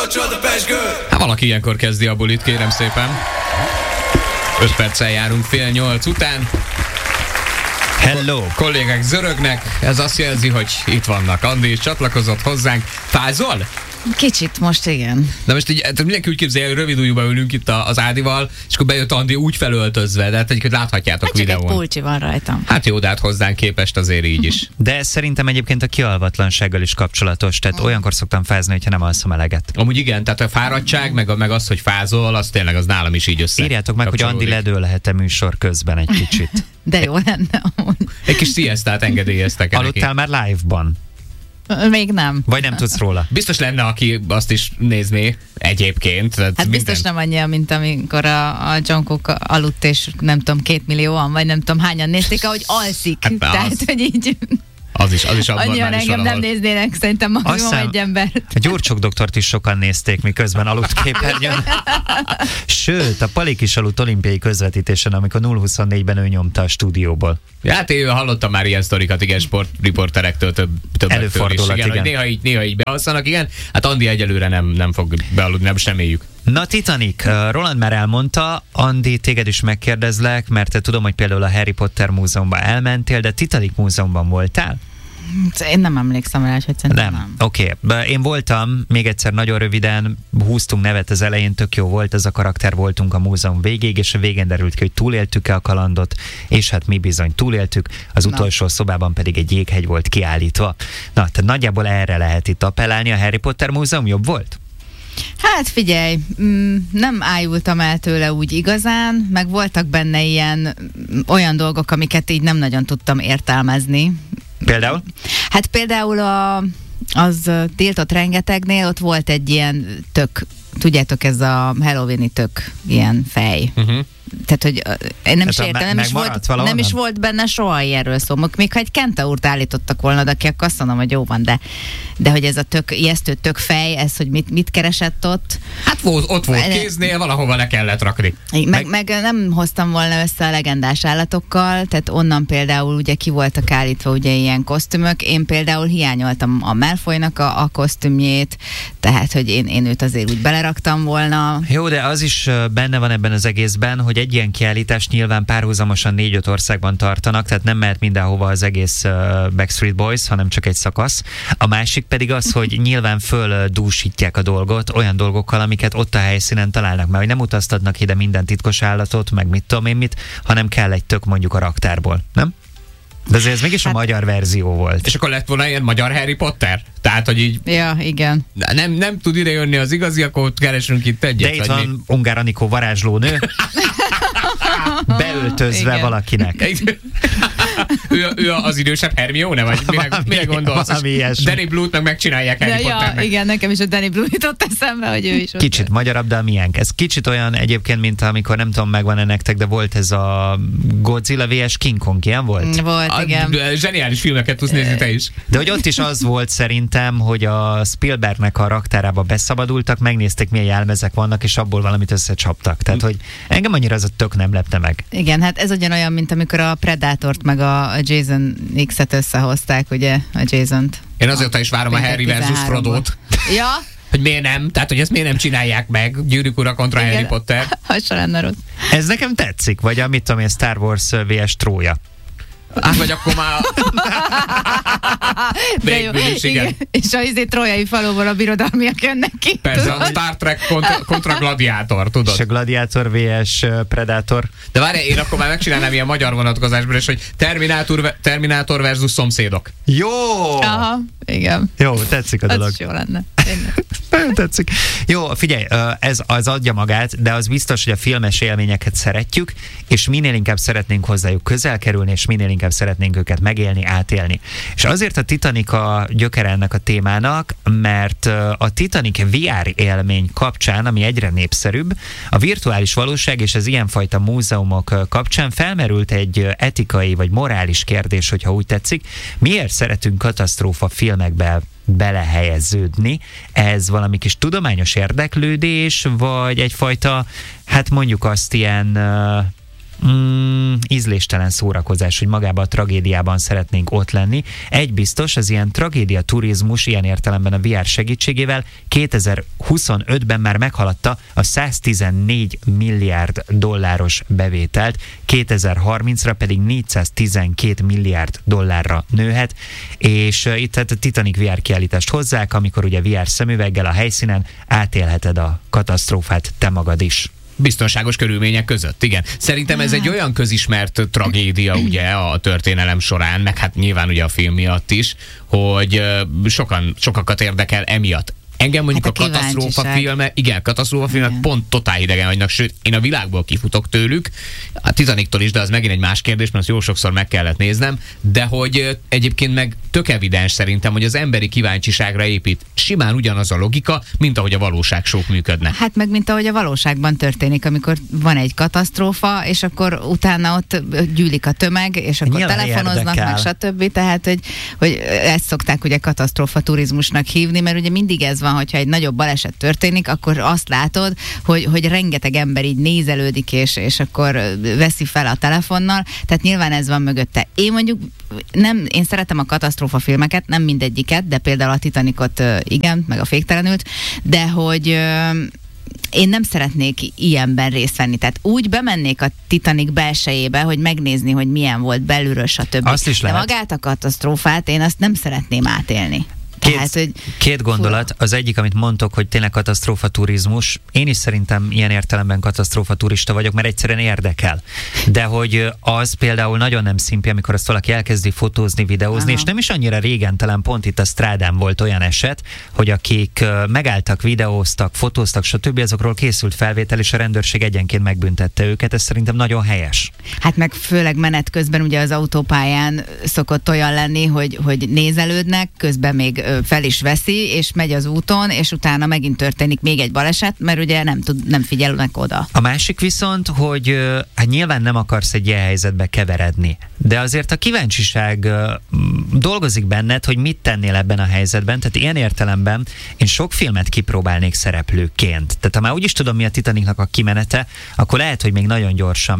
Hát valaki ilyenkor kezdi a bulit, kérem szépen. 5 perccel járunk 7:30 után. Hello! Kollégák zörögnek, ez azt jelzi, hogy itt vannak. Andi is csatlakozott hozzánk. Fázol? Kicsit most igen. De most így, mindenki úgy képzelje, hogy rövid ujjúban ülünk itt az Ádival, és akkor bejött Andi úgy felöltözve, de hát egyébként láthatjátok hát videón. Csak egy pulcsi van rajtam. Hát jó, de hát hozzánk képest azért így is. De szerintem egyébként a kialvatlansággal is kapcsolatos, tehát olyankor szoktam fázni, hogyha nem alszom eleget. Amúgy igen, tehát a fáradtság, meg az, hogy fázol, az tényleg az nálam is így össze. Írjátok meg, hogy Andi ledőlhet-e műsor közben egy kicsit. De jó lenne amúgy. Egy kis sziasztát engedélyeztek. Aludtál már live-ban? Még nem. Vagy nem tudsz róla? Biztos lenne, aki azt is nézné egyébként. Hát biztos nem annyi, mint amikor a John Cook aludt, és nem tudom, 2 millióan, vagy nem tudom hányan nézték, ahogy alszik. Hát tehát, hogy így... Az is abban annyian engem nem néznének, szerintem maximum egy embert. A Gyurcsok doktort is sokan nézték, miközben aludt képernyőn. Sőt, a Palik is aludt olimpiai közvetítésen, amikor 0-24-ben ő nyomta a stúdióból. Ja, hát én hallottam már ilyen sztorikat, igen, sportriporterektől többektől előfordulhat, is. Igen. Néha így bealszanak, igen. Hát Andi egyelőre nem fog bealudni, nem éljük. Na, Titanic, Roland már elmondta, Andi, téged is megkérdezlek, mert te tudom, hogy például a Harry Potter múzeumban elmentél, de Titanic múzeumban voltál? Én nem emlékszem rá, hogy szerintem nem. Oké. Én voltam, még egyszer nagyon röviden, húztunk nevet az elején, tök jó volt, ez a karakter, voltunk a múzeum végéig, és a végén derült ki, hogy túléltük-e a kalandot, és hát mi bizony túléltük, az utolsó szobában pedig egy jéghegy volt kiállítva. Na, tehát nagyjából erre lehet itt appellálni, a Harry Potter múzeum jobb volt? Hát figyelj, nem ájultam el tőle úgy igazán, meg voltak benne ilyen olyan dolgok, amiket így nem nagyon tudtam értelmezni. Például? Hát például az tiltott rengetegnél ott volt egy ilyen tök, tudjátok, ez a Halloween-i tök, ilyen fej. Tehát, hogy én nem is értem, nem is volt benne soha ilyenről szó. Még ha egy kentaurt állítottak volna, de aki, akkor azt mondom, hogy jó van, de hogy ez a ijesztő tök-fej, ez, hogy mit keresett ott. Hát ott volt kéznél, valahova le kellett rakni. Meg nem hoztam volna össze a legendás állatokkal, tehát onnan például ugye ki voltak állítva ugye ilyen kosztümök. Én például hiányoltam a Malfoynak a kosztümjét, tehát, hogy én őt azért úgy beleraktam volna. Jó, de az is benne van ebben az egészben, hogy egy ilyen kiállítást nyilván párhuzamosan 4-5 országban tartanak, tehát nem mehet mindenhova az egész Backstreet Boys, hanem csak egy szakasz. A másik pedig az, hogy nyilván földúsítják a dolgot olyan dolgokkal, amiket ott a helyszínen találnak, mert hogy nem utaztatnak ide minden titkos állatot, meg mit tudom én mit, hanem kell egy tök mondjuk a raktárból, nem? De azért ez mégis a magyar verzió volt. És akkor lett volna ilyen magyar Harry Potter? Tehát, hogy így... Ja, igen. Nem tud ide jönni az igazi, akkor keresünk itt egyet. De itt van Ungár Anikó varázslónő. Beöltözve valakinek. ő az idősebb Hermione, vagy mire gondolsz? Danny Blue-t megcsinálják Harry Potternek. Ja, igen, nekem is a Danny Blue jutott eszembe, hogy ő is. Kicsit magyarabb, de a miénk. Ez kicsit olyan egyébként, mint amikor nem tudom, megvan-e nektek, de volt ez a Godzilla vs. King Kong, ilyen volt? Volt, igen. Zseniális filmeket tudsz nézni te is. De hogy ott is az volt szerintem, hogy a Spielbergnek a raktárába beszabadultak, megnézték, milyen jelmezek vannak, és abból valamit összecsaptak. Tehát, hogy engem annyira az a tök nem lepte meg. Igen, hát ez ugyanolyan, mint amikor a Predatort meg a Jason X-et összehozták, ugye, a Jasont. Én azóta is várom a Harry versus Frodo-t. Ja? Hogy miért nem? Tehát, hogy ezt miért nem csinálják meg? Gyűrűk ura kontra Harry Potter. Hasonló lenne rossz. Ez nekem tetszik, vagy amit tudom én, Star Wars vs. Trója. Hát, vagy akkor már... igen. És a trójai faluból a birodalmiak jönnek ki. Persze, a Star Trek kontra Gladiátor, tudod? És a Gladiátor vs. Predator. De várj, én akkor már megcsinálnám ilyen magyar vonatkozásban, és hogy Terminátor versus szomszédok. Jó! Aha, igen. Jó, tetszik a dolog. Az jó lenne. Nagyon tetszik. Jó, figyelj, ez az adja magát, de az biztos, hogy a filmes élményeket szeretjük, és minél inkább szeretnénk hozzájuk közel kerülni, és minél inkább szeretnénk őket megélni, átélni. És azért a Titanic a gyökere ennek a témának, mert a Titanic VR élmény kapcsán, ami egyre népszerűbb, a virtuális valóság és az ilyenfajta múzeumok kapcsán felmerült egy etikai vagy morális kérdés, hogyha úgy tetszik. Miért szeretünk katasztrófa filmekbe belehelyeződni? Ez valami kis tudományos érdeklődés, vagy egyfajta, hát mondjuk azt ilyen ízléstelen szórakozás, hogy magában a tragédiában szeretnénk ott lenni. Egy biztos, az ilyen tragédia turizmus ilyen értelemben a VR segítségével 2025-ben már meghaladta a 114 milliárd dolláros bevételt, 2030-ra pedig 412 milliárd dollárra nőhet, és itt a Titanic VR kiállítást hozzák, amikor ugye VR szemüveggel a helyszínen átélheted a katasztrófát te magad is. Biztonságos körülmények között, igen. Szerintem ez egy olyan közismert tragédia ugye a történelem során, meg hát nyilván ugye a film miatt is, hogy sokakat érdekel emiatt. Engem mondjuk hát a katasztrófafilmek pont totál hidegen hagynak, sőt, én a világból kifutok tőlük, a Titanictól is, de az megint egy más kérdés, mert azt jó sokszor meg kellett néznem, de hogy egyébként meg tök evidens szerintem, hogy az emberi kíváncsiságra épít simán ugyanaz a logika, mint ahogy a valóságsók működnek. Hát meg mint ahogy a valóságban történik, amikor van egy katasztrófa, és akkor utána ott gyűlik a tömeg, és akkor nyilván telefonoznak, meg stb. Tehát, hogy ezt szokták ugye katasztrófa turizmusnak hívni, mert ugye mindig ez van, hogyha egy nagyobb baleset történik, akkor azt látod, hogy rengeteg ember így nézelődik, és akkor veszi fel a telefonnal, tehát nyilván ez van mögötte. Én szeretem a katasztrófa filmeket, nem mindegyiket, de például a Titanicot igen, meg a Féktelenült, de hogy én nem szeretnék ilyenben részt venni. Tehát úgy bemennék a Titanic belsejébe, hogy megnézni, hogy milyen volt belülről, stb. De magát a katasztrófát én azt nem szeretném átélni. Két gondolat. Az egyik, amit mondtok, hogy tényleg katasztrófa turizmus. Én is szerintem ilyen értelemben katasztrófa turista vagyok, mert egyszerűen érdekel. De hogy az például nagyon nem szimpi, amikor azt valaki elkezdi fotózni, videózni, és nem is annyira régen, talán pont itt a Strádán volt olyan eset, hogy akik megálltak, videóztak, fotóztak, stb. Azokról készült felvétel, és a rendőrség egyenként megbüntette őket. Ez szerintem nagyon helyes. Hát meg főleg menet közben ugye az autópályán szokott olyan lenni, hogy nézelődnek, közben még fel is veszi, és megy az úton, és utána megint történik még egy baleset, mert ugye nem figyelnek oda. A másik viszont, hogy hát nyilván nem akarsz egy ilyen helyzetbe keveredni, de azért a kíváncsiság dolgozik benned, hogy mit tennél ebben a helyzetben, tehát ilyen értelemben én sok filmet kipróbálnék szereplőként. Tehát ha már úgyis tudom, mi a Titanicnak a kimenete, akkor lehet, hogy még nagyon gyorsan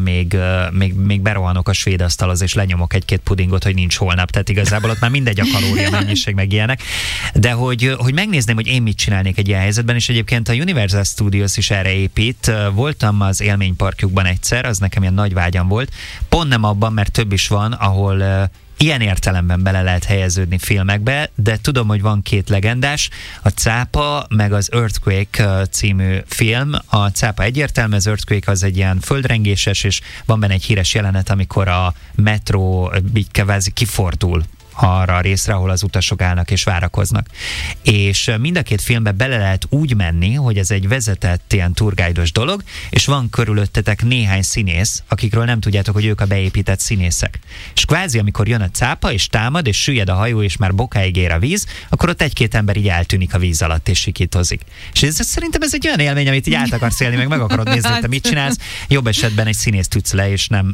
még berohanok a svéd asztalhoz, és lenyomok egy-két pudingot, hogy nincs holnap, tehát igazából ott már mindegy a kalória mennyiség, meg ilyenek. De hogy megnézném, hogy én mit csinálnék egy ilyen helyzetben, és egyébként a Universal Studios is erre épít. Voltam az élményparkjukban egyszer, az nekem ilyen nagy vágyam volt. Pont nem abban, mert több is van, ahol ilyen értelemben bele lehet helyeződni filmekbe, de tudom, hogy van két legendás, a Cápa, meg az Earthquake című film. A Cápa egyértelmű, az Earthquake az egy ilyen földrengéses, és van benne egy híres jelenet, amikor a metró kifordul arra a részre, ahol az utasok állnak és várakoznak. És mind a két filmbe bele lehet úgy menni, hogy ez egy vezetett ilyen turguide-os dolog, és van körülöttetek néhány színész, akikről nem tudjátok, hogy ők a beépített színészek. És kvázi, amikor jön a cápa, és támad, és süllyed a hajó, és már bokáig ér a víz, akkor ott egy-két ember így eltűnik a víz alatt, és sikítozik. És szerintem ez egy olyan élmény, amit így át akarsz élni, meg akarod nézni, hogy te mit csinálsz. Jobb esetben egy színészt ütsz le, és nem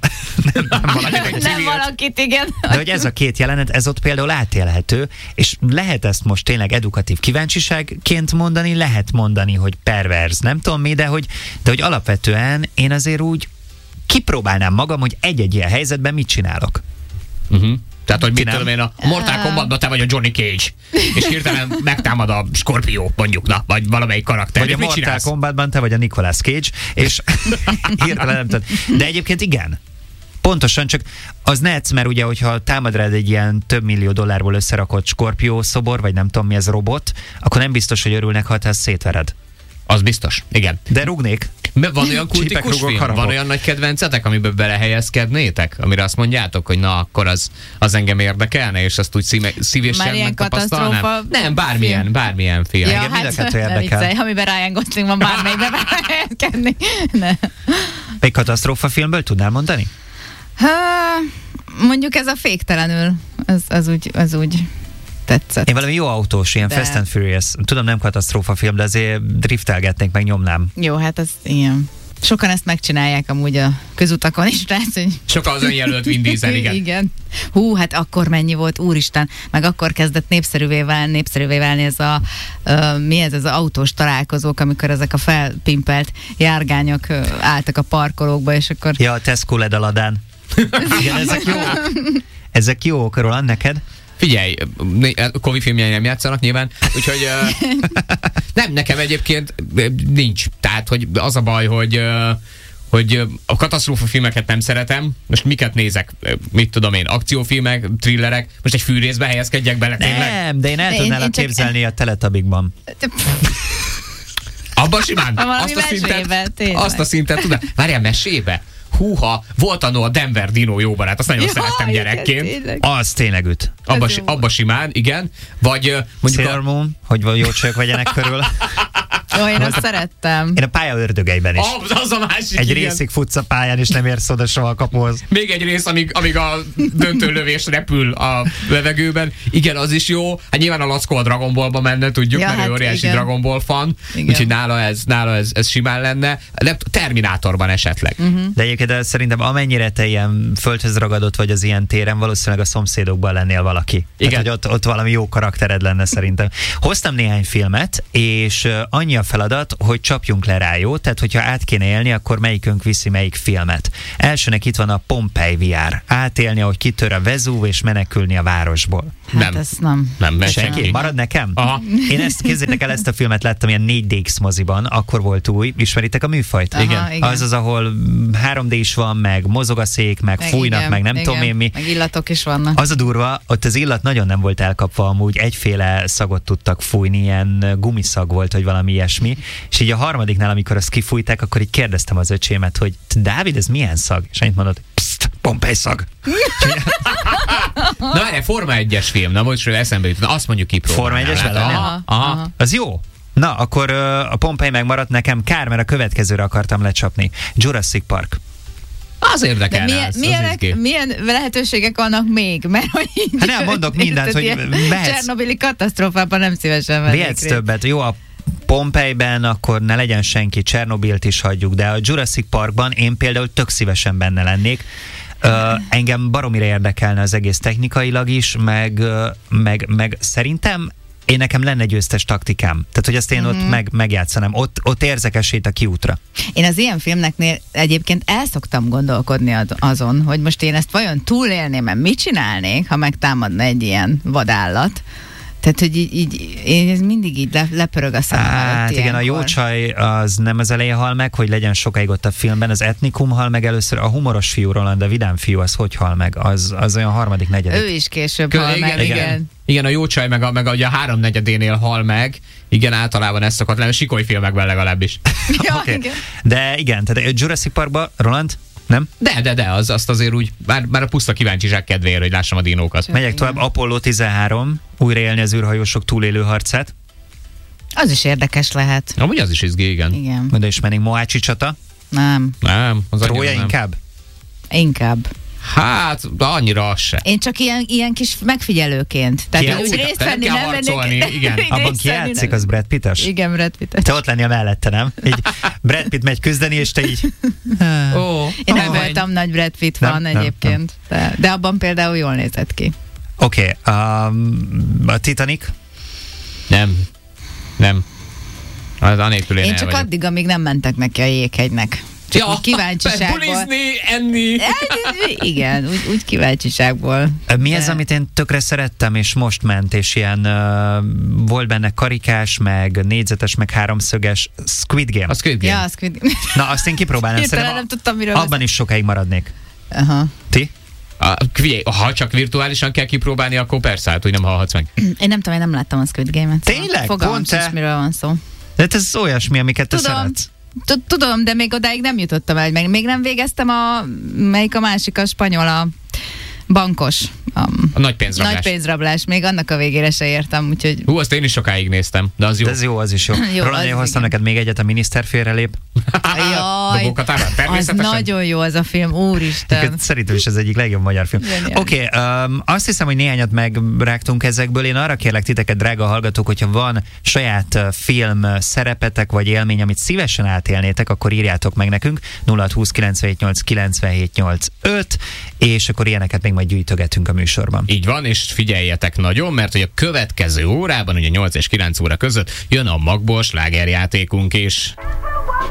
valakit, igen. De hogy ez a két jelenet, ez ott például átélhető, és lehet ezt most tényleg edukatív kíváncsiságként mondani, lehet mondani, hogy perverz, nem tudom mi, de hogy alapvetően én azért úgy kipróbálnám magam, hogy egy-egy ilyen helyzetben mit csinálok. Tehát, hogy mit tudom én, a Mortal Kombatban te vagy a Johnny Cage, és hirtelen megtámad a Scorpio, mondjuk, vagy valamelyik karakter. Vagy a Mortal Kombatban te vagy a Nicolas Cage, és hirtelen nem tudod. De egyébként igen. Pontosan, csak az netsz, mert ugye, hogyha támad rád egy ilyen több millió dollárból összerakott Scorpio szobor, vagy nem tudom mi ez, robot, akkor nem biztos, hogy örülnek, ha te ezt szétvered. Az biztos, igen. De rúgnék. Van olyan kultikus film? Van olyan nagy kedvencetek, amiben belehelyezkednétek? Amire azt mondjátok, hogy na, akkor az engem érdekelne, és azt úgy szívesen megtapasztalnám? Nem, bármilyen film. Ja, hát érdekel. Amiben Ryan Gosling van, bármelyikben belehelyezkedni. Egy katasztrófa filmből tudnál mondani? Mondjuk ez a Féktelenül. Az úgy tetszett. Én valami jó autós, ilyen Fast and Furious. Tudom, nem katasztrófa film, de azért driftelgetnék, meg nyomnám. Jó, hát az ilyen. Sokan ezt megcsinálják amúgy a közutakon is, tehát, hogy... Sokan az önjelölt Vin Diesel, igen. Igen. Hú, hát akkor mennyi volt, úristen, meg akkor kezdett népszerűvé válni ez a, mi ez az autós találkozók, amikor ezek a felpimpelt járgányok álltak a parkolókba, és akkor... Ja, a Tesco ledaladán. Igen, ezek jók. Ezek jók, Roland, neked? Figyelj, Covid filmjei nem játszanak nyilván, úgyhogy nem, nekem egyébként nincs. Tehát, hogy az a baj, hogy a katasztrófa filmeket nem szeretem. Most miket nézek? Mit tudom én? Akciófilmek, thrillerek? Most egy fűrészbe helyezkedjek bele tényleg? Nem, de én el tudnálak képzelni a Teletubbiekban. Abban simán? Azt a szintet tudod? Várjál, mesébe? Húha, volt annó a Denver Dino jó barát, azt nagyon szerettem gyerekként. Az tényleg üt. Abba simán, igen. Vagy mondjuk Sailor Moon, hogy jó csők vegyenek körül. Jó, én azt szerettem. Én a pálya ördögeiben is. Az a másik, egy igen. részig futsz a pályán, és nem érsz oda soha a kapuhoz. Még egy rész, amíg a döntőlövés repül a levegőben. Igen, az is jó. Hát nyilván a Lackó a Dragon Ballba menne, tudjuk, mert ő óriási igen. Dragon Ball fan. Igen. Úgyhogy nála ez simán lenne. Terminátorban esetleg. De egyébként szerintem amennyire te ilyen földhöz ragadott vagy az ilyen téren, valószínűleg a szomszédokban lennél valaki. Igen. Tehát, hogy ott valami jó karaktered lenne szerintem. Hoztam néhány filmet, és annyi a feladat, hogy csapjunk le rá, jó? Tehát, hogyha át kéne élni, akkor melyikünk viszi melyik filmet. Elsőnek itt van a Pompeii VR. Átélni, ahogy kitör a Vezúv, és menekülni a városból. Hát ezt nem. Nem, senki. Marad nekem? Aha. Én képzeljétek el, ezt a filmet láttam ilyen 4DX moziban, akkor volt új. Ismeritek a műfajt? Aha, igen. Az az, ahol 3D is van, meg mozog a szék, meg fújnak, igen, meg nem tudom én mi. Meg illatok is vannak. Az a durva, ott az illat nagyon nem volt elkapva, amúgy egyféle szagot tudtak fújni, ilyen gumiszag volt, vagy valami ilyesmi. És így a harmadiknál, amikor azt kifújták, akkor így kérdeztem az öcsémet, hogy Dávid, ez milyen szag? És annyit mondott, pszt, Pompeii szag. Na várjál, Forma 1-es film, na most eszembe jutott, azt mondjuk kipróbálni. Forma 1-es vele? Aha. Az jó. Na, akkor a Pompeii megmaradt nekem, kár, mert a következőre akartam lecsapni. Jurassic Park. Az érdekel. Milyen lehetőségek vannak még? Mert hogy így, hát nem mondok mindent, hogy vehetsz. Csernobili katasztrófában nem szívesen vennék. Vehetsz többet. Jó, a Pompeiben akkor ne legyen senki, Csernobilt is hagyjuk, de a Jurassic Parkban én például tök szívesen benne lennék. Engem baromira érdekelne az egész technikailag is, meg szerintem nekem lenne győztes taktikám. Tehát, hogy azt én ott megjátszanám. Ott érzek esélyt a kiútra. Én az ilyen filmeknél egyébként el szoktam gondolkodni azon, hogy most én ezt vajon túlélném, mert mit csinálnék, ha megtámadna egy ilyen vadállat. Tehát, hogy így ez mindig így lepörög a szemem előtt. Hát igen, a jó csaj az nem az elején hal meg, hogy legyen sokáig ott a filmben, az etnikum hal meg először, a humoros fiú Roland, a vidám fiú, az hogy hal meg? Az olyan harmadik, negyedik. Ő is később hal meg, igen. Igen, a jó csaj meg a 3/4-énél hal meg. Igen, általában ez szokott lenni, a sikoly filmekben legalábbis. Ja, okay. Igen. De igen, tehát a Jurassic Parkban, Roland, nem? De, azt azért úgy, már a puszta kíváncsiság kedvéért, hogy lássam a dinókat. Megyek tovább, Apollo 13, újraélni az űrhajósok túlélő harcát. Az is érdekes lehet. Amúgy az is izgi, igen. Igen. Oda is mennénk, Moácsi csata. Nem. Az Trója inkább? Inkább. Hát, annyira az se. Én csak ilyen kis megfigyelőként. Tehát úgy részt venni, nem vennék. Igen. Abban ki játszik, az Brad Pittas? Igen, Brad Pittas. Te ott lennél mellette, nem? Így Brad Pitt megy küzdeni, és te így... Én nem voltam nagy Brad Pitt fan egyébként. De abban például jól nézett ki. Oké, a Titanic? Nem. Az anélkül én csak addig, amíg nem mentek neki a jéghegynek. Csak kíváncsiságból. Bulizni, enni. Igen, úgy kíváncsiságból. Mi ez, amit én tökre szerettem, és most ment, és ilyen volt benne karikás, meg négyzetes, meg háromszöges Squid Game. A Squid Game. Ja, a Squid Game. Na, azt én kipróbálnám. Szerintem nem tudtam, miről abban is sokáig maradnék. Aha. Ti? Ha csak virtuálisan kell kipróbálni, akkor persze, hát, hogy nem hallhatsz meg. Én nem tudom, én nem láttam a Squid Game-et. Tényleg? Fogalmam sincs, miről van szó. De ez olyasmi, amiket te szeretsz. Tudom, de még odáig nem jutottam el. Még nem végeztem melyik a másik, a spanyol, a bankos. A nagy pénzrablás. Nagy pénzrablás. Még annak a végére se értem, úgyhogy... Azt én is sokáig néztem, de az jó. De ez jó, az is jó. Roland, én hoztam neked még egyet, a miniszter félrelép. Az nagyon jó az a film, úristen. Szerintem is ez egyik legjobb magyar film. Oké, azt hiszem, hogy néhányat megrágtunk ezekből. Én arra kérlek titeket, drága hallgatók, hogyha van saját film szerepetek vagy élmény, amit szívesen átélnétek, akkor írjátok meg nekünk 0620 978 978 és akkor ilyeneket még majd gyűjtögetünk a műsorban. Így van, és figyeljetek nagyon, mert hogy a következő órában, ugye 8 és 9 óra között jön a Magból slágerjátékunk is.